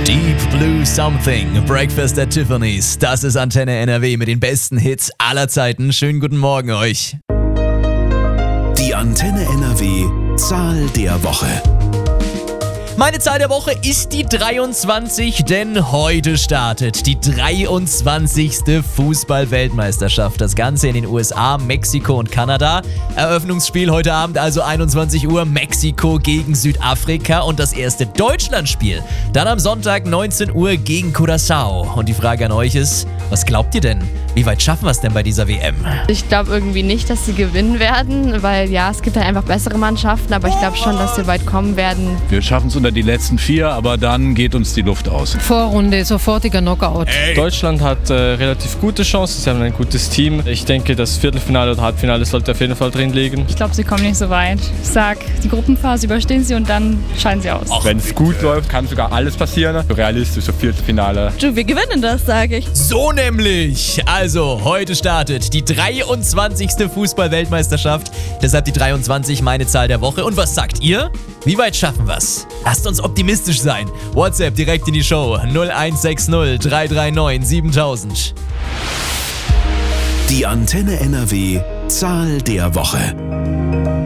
Deep Blue Something, Breakfast at Tiffany's. Das ist Antenne NRW mit den besten Hits aller Zeiten. Schönen guten Morgen euch. Die Antenne NRW Zahl der Woche. Meine Zahl der Woche ist die 23, denn heute startet die 23. Fußball-Weltmeisterschaft. Das Ganze in den USA, Mexiko und Kanada. Eröffnungsspiel heute Abend, also 21 Uhr, Mexiko gegen Südafrika und das erste Deutschlandspiel. Dann am Sonntag 19 Uhr gegen Curaçao. Und die Frage an euch ist, was glaubt ihr denn? Wie weit schaffen wir es denn bei dieser WM? Ich glaube irgendwie nicht, dass sie gewinnen werden, weil ja, es gibt halt einfach bessere Mannschaften, aber ich glaube schon, dass sie weit kommen werden. Wir schaffen es unter die letzten 4, aber dann geht uns die Luft aus. Vorrunde, sofortiger Knockout. Deutschland hat relativ gute Chancen, sie haben ein gutes Team. Ich denke, das Viertelfinale oder Halbfinale sollte auf jeden Fall drin liegen. Ich glaube, sie kommen nicht so weit. Ich sag, die Gruppenphase überstehen sie und dann scheiden sie aus. Wenn es gut läuft, kann sogar alles passieren. Realistisch, so Viertelfinale. Wir gewinnen das, sage ich. So nämlich. Also, heute startet die 23. Fußball-Weltmeisterschaft. Deshalb die 23, meine Zahl der Woche. Und was sagt ihr? Wie weit schaffen wir's? Lasst uns optimistisch sein. WhatsApp direkt in die Show 0160 339 7000. Die Antenne NRW Zahl der Woche.